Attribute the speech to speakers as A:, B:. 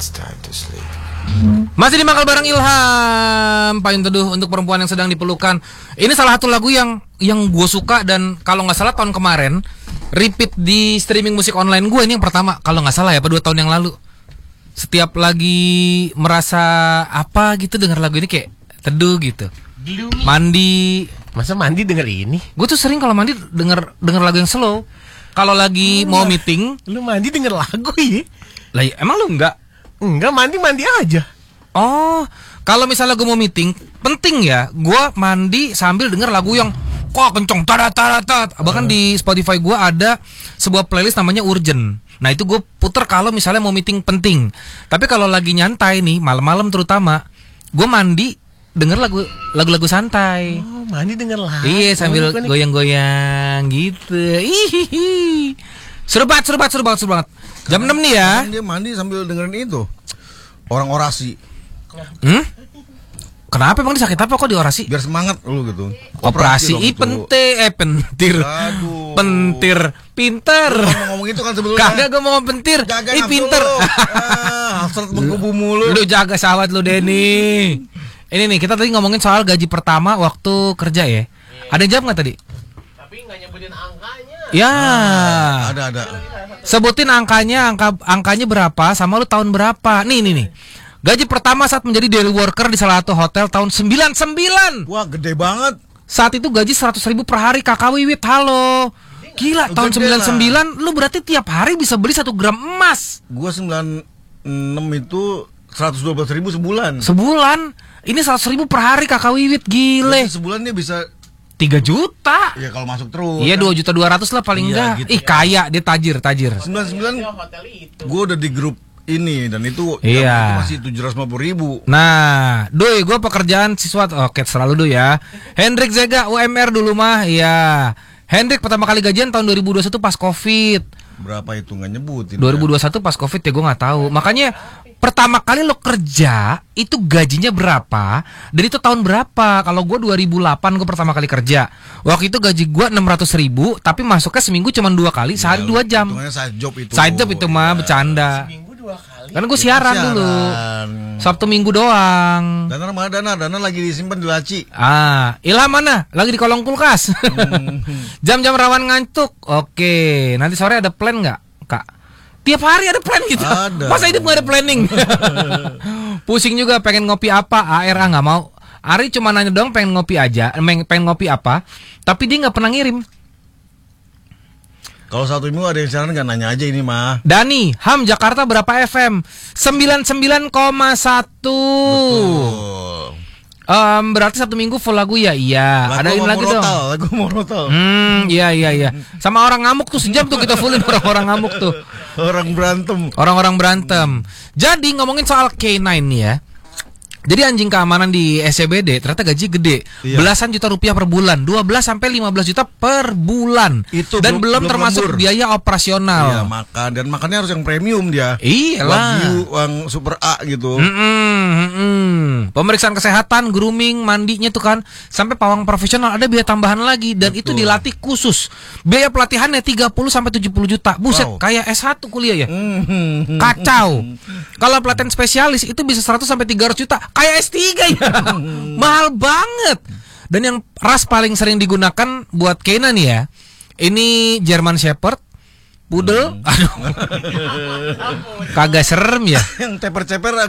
A: Masih di Mangkal bareng Ilham, Payung Teduh untuk perempuan yang sedang dipelukan. Ini salah satu lagu yang gue suka, dan kalau nggak salah tahun kemarin repeat di streaming musik online gue. Ini yang pertama kalau nggak salah ya, 2 tahun yang lalu. Setiap lagi merasa apa gitu denger lagu ini kayak teduh gitu. Mandi.
B: Masa mandi denger ini?
A: Gue tuh sering kalau mandi denger lagu yang slow. Kalau lagi mau meeting.
B: Lu mandi denger lagu ya?
A: Lah emang lu enggak?
B: Enggak, mandi aja.
A: Oh, kalau misalnya gue mau meeting, penting ya, gue mandi sambil denger lagu yang kok kenceng, tarat. Bahkan di Spotify gue ada sebuah playlist namanya Urgent. Nah itu gue puter kalau misalnya mau meeting penting. Tapi kalau lagi nyantai nih, malam-malam terutama, gue mandi denger lagu-lagu santai.
B: Oh, mandi denger lagu.
A: Iya, sambil goyang-goyang gitu. Hihihi. Seru banget. Jam 6 nih ya.
C: Dia mandi sambil dengerin itu. Orang orasi.
A: Kenapa emang dia sakit apa kok di orasi?
C: Biar semangat lu gitu.
A: Operasi pentir.
C: Aduh.
A: Pentir, pinter.
C: Ngomong itu kan sebelumnya.
A: Kagak gue mau pentir. Pinter.
C: Hasrat mengkubu mulu.
A: Lu jaga sahabat lu Denny. Ini nih kita tadi ngomongin soal gaji pertama waktu kerja ya. Ada yang jawab nggak tadi?
B: Tapi nggak nyebutin angkanya.
A: Ya.
C: Ada.
A: Sebutin angkanya berapa sama lu tahun berapa. Nih. Gaji pertama saat menjadi daily worker di salah satu hotel tahun 99.
C: Wah, gede banget.
A: Saat itu gaji 100.000 per hari. Kakak Wiwit, halo. Gila, tahun 99 lu berarti tiap hari bisa beli 1 gram emas.
C: Gua 96 itu 112.000 sebulan.
A: Ini 100.000 per hari Kakak Wiwit, gile.
C: Jadi sebulan dia bisa
A: 3 juta.
C: Ya kalau masuk terus.
A: Iya, 2.200.000 lah paling enggak.
C: Gitu.
A: Kaya, dia tajir.
C: 99 gua udah di grup ini, dan itu
A: iya.
C: Masih 750.000.
A: Nah, Doi, gue pekerjaan siswa. Oke, selalu Doi ya. Hendrik Zega UMR dulu mah. Iya. Hendrik pertama kali gajian tahun 2021 pas Covid.
C: Berapa itu nggak nyebutin?
A: 2021 pas Covid ya gue nggak tahu. Makanya pertama kali lo kerja itu gajinya berapa? Dan itu tahun berapa? Kalau gue 2008 gue pertama kali kerja. Waktu itu gaji gue 600.000, tapi masuknya seminggu cuma 2 kali, sehari 2 jam.
C: Side job itu.
A: Side job itu mah bercanda.
B: Seminggu 2 kali.
A: Kan gue siaran dulu. Sabtu Minggu doang.
C: Dana lagi disimpan di laci.
A: Ilham mana? Lagi di kolong kulkas. Jam-jam rawan ngantuk. Oke, nanti sore ada plan nggak, Kak? Tiap hari ada plan gitu.
C: Ada.
A: Masa hidup nggak ada planning? Pusing juga, pengen ngopi apa? ARA nggak mau. Ari cuma nanya doang pengen ngopi aja, pengen ngopi apa? Tapi dia nggak pernah ngirim.
C: Kalau Sabtu Minggu ada yang siaran nggak nanya aja ini mah.
A: Dani, Ham Jakarta berapa FM? 99,1.
C: Betul.
A: Berarti Sabtu Minggu full lagu ya? Iya.
C: Lagu
A: Ada ini lagi dong.
C: Lagu Morotal.
A: Iya. Sama orang ngamuk tuh sejam tuh kita fullin orang ngamuk tuh. Orang-orang berantem. Jadi ngomongin soal K9 nih ya. Jadi anjing keamanan di SCBD ternyata gaji gede.
C: Iya.
A: Belasan juta rupiah per bulan, 12 sampai 15 juta per bulan.
C: Itu
A: dan belum termasuk
C: lembur.
A: Biaya operasional.
C: Iya, makannya harus yang premium dia.
A: Iyalah.
C: Wagyu yang super A gitu.
A: Pemeriksaan kesehatan, grooming, mandinya tuh kan sampai pawang profesional, ada biaya tambahan lagi, dan itu dilatih khusus. Biaya pelatihannya 30 sampai 70 juta. Buset, kayak S1 kuliah ya. Kacau. Kalau pelatihan spesialis itu bisa 100 sampai 300 juta. Kayak S3 ya. Mahal banget. Dan yang ras paling sering digunakan buat K9 nih ya, ini German Shepherd, Poodle. Aduh. Kagak serem ya.
C: Yang ceper-ceper